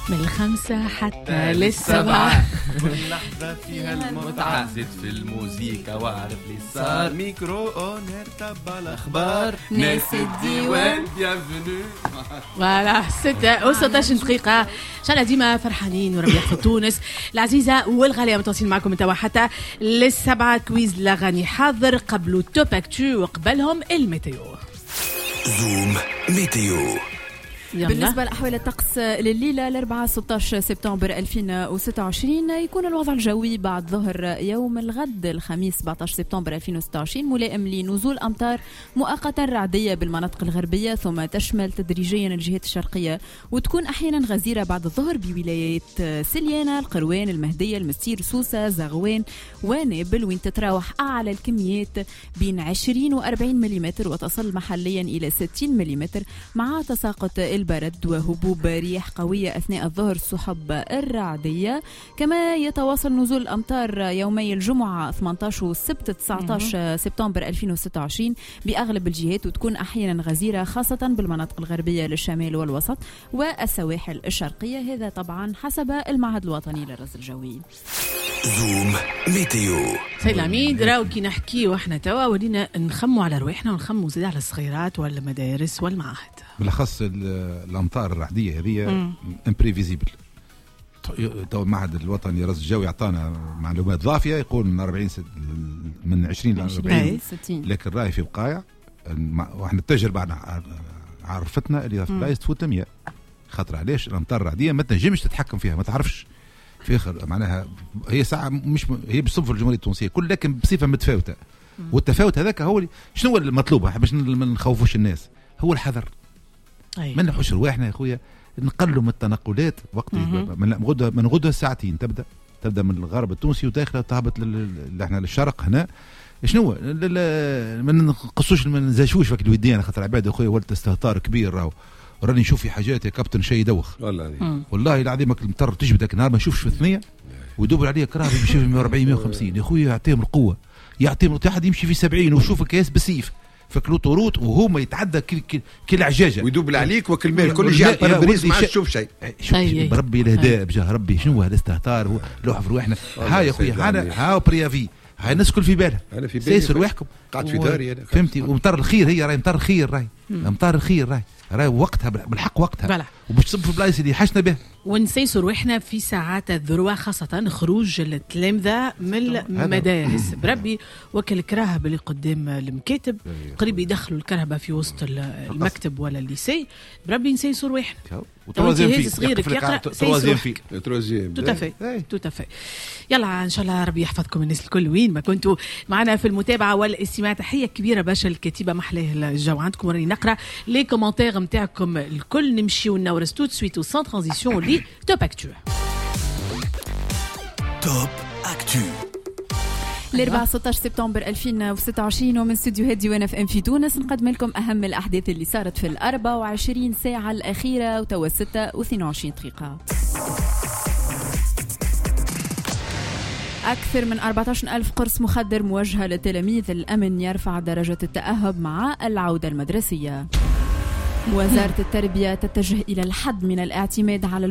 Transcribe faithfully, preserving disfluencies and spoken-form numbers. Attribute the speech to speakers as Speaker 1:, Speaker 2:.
Speaker 1: من الخمسة حتى للسبعة
Speaker 2: كل لحظة فيها المتعة. زد في الموسيقى واعرف لي صار. ميكرو اونر تبع الأخبار.
Speaker 3: ناس الديوان.
Speaker 2: بيانفونو.
Speaker 1: فوالا ستة وستة عشر دقيقة. إن شاء الله ديما فرحانين وربي يحفظ تونس العزيزة والغالية. متواصلين معكم من توا حتى للسبعة. كويز الأغاني حاضر، قبلوا توب اكتو وقبلهم الميتيو.
Speaker 4: زوم ميتيو.
Speaker 3: يلا. بالنسبة لأحوال الطقس لليلة الأربعاء ستة عشر سبتمبر ألفين وستة وعشرين يكون الوضع الجوي بعد ظهر يوم الغد الخميس سبعة عشر سبتمبر ألفين وستة وعشرين ملائم لنزول أمطار مؤقتا رعدية بالمناطق الغربية، ثم تشمل تدريجيا الجهات الشرقية وتكون أحيانا غزيرة بعد الظهر بولايات سليانة، القروان، المهدية، المستير، سوسة، زغوان ونابل، وين تتراوح أعلى الكميات بين عشرين وأربعين مليمتر وتصل محليا إلى ستين مليمتر، مع تساقط البرد وهبوب رياح قوية أثناء الظهر السحب الرعدية. كما يتواصل نزول الأمطار يومي الجمعة ثمانية عشر والسبت تسعة عشر سبتمبر ألفين وستة وعشرين بأغلب الجهات، وتكون أحيانا غزيرة خاصة بالمناطق الغربية للشمال والوسط والسواحل الشرقية، هذا طبعا حسب المعهد الوطني للرصد الجوي.
Speaker 4: زوم ميتيو.
Speaker 1: سيد العميد، راو كي نحكي واحنا توا ولينا نخموا على رواحنا ونخموا زي على الصغيرات ولا المدارس والمعاهد.
Speaker 5: بالأخص الأمطار الرعدية هذه امبريفيزيبل. تو المعهد الوطني للرصد الجوي يعطانا معلومات ضافية، يقول من أربعين ست من عشرين إلى أربعين، لكن راي في بقايا. واحنا التجربة عرفتنا اللي في بلايص تفوت مية. خاطر علاش الأمطار الرعدية ما تنجمش تتحكم فيها، ما تعرفش في آخر معناها هي ساعة مش م... هي بصفة الجمهورية التونسية كل، لكن بصفة متفاوتة. والتفاوت هذاك هو اللي شنو هو المطلوب باش ما نخوفوش الناس، هو الحذر. ما نحوش رواحنا يا خويا، نقلوا من التنقلات وقت من غدوة من غدوة ساعتين تبدا تبدا من الغرب التونسي وداخله تهبط لل... احنا للشرق هنا. شنو لل... ما نقصوش ما نزاشوش فك الوديان، خاطر عباد اخويا ولد استهتار كبير راهو. راني نشوف في حاجات يا كابتن شيء يدوخ والله والله العظيم. المطر تجبدك نهار ما نشوفش في الثنيه ويدور عليه كراه يمشي في مية وأربعين مية وخمسين يا خويا، يعطيهم القوه، يعطيهم واحد يمشي في سبعين ويشوف الكياس بسيف فكلو طروط وهو يتعدى كل كل عجاجه
Speaker 6: ويدوبل عليك وكل مال كل جهه بربريز ما تشوف شيء.
Speaker 5: بربي الهداء بجاه ربي. شنو هذا استهتار لوح في رواحنا. ها يا خويا هذا ها بريافي هاي الناس كل في بالها.
Speaker 6: انا في
Speaker 5: بالي سيسر روحكم
Speaker 6: قاعد في داري انا
Speaker 5: فهمتي. ومطر الخير هي راهي مطر الخير راهي مطر الخير راهي راهي وقتها بالحق وقتها وباش تصب في البلايص اللي حشنا به.
Speaker 1: ونسيسوا روحنا في ساعات الذروة خاصة خروج التلامذة من المدارس. بربي وكل الكراهب اللي قدام المكاتب قريب يدخلوا الكرهبة في وسط المكتب ولا الليسي. بربي نسيسوا روحنا.
Speaker 5: وتروازيم
Speaker 1: صغيرك يقرأ
Speaker 5: تروازيم في
Speaker 6: تروازيم
Speaker 1: توتافي توتافي. يلا ان شاء الله ربي يحفظكم الناس الكل وين ما كنتوا معنا في المتابعة والاستماع. تحية كبيرة باش الكتيبة محلاه الجو عندكم. وراني نقرأ لي كومنتير نتاعكم الكل. نمشيو نورس توت سويت وسان ترانزيسيون لي توب اكتو.
Speaker 4: توب اكتو
Speaker 3: الأربعاء ستة عشر سبتمبر ألفين وستة وعشرين ومن استديوهات ديوان اف ام في تونس نقدم لكم أهم الأحداث اللي صارت في الأربع وعشرين ساعة الأخيرة وتوا ستة واثنين وعشرين دقيقة. أكثر من أربعة عشر ألف قرص مخدر موجهة للتلاميذ. الأمن يرفع درجة التأهب مع العودة المدرسية. وزارة التربية تتجه إلى الحد من الاعتماد على